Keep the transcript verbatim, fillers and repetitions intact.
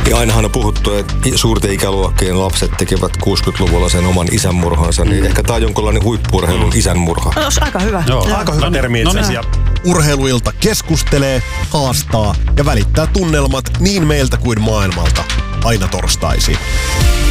Ja ainahan on puhuttu, että suurten ikäluokkien lapset tekevät kuusikymmentäluvulla sen oman isänmurhansa, niin ehkä tämä on jonkunlainen huippu-urheilun isänmurha. No, aika hyvä. Joo. Aika hyvä termi itse asiassa. Urheiluilta keskustelee, haastaa ja välittää tunnelmat niin meiltä kuin maailmalta. Aina torstaisin.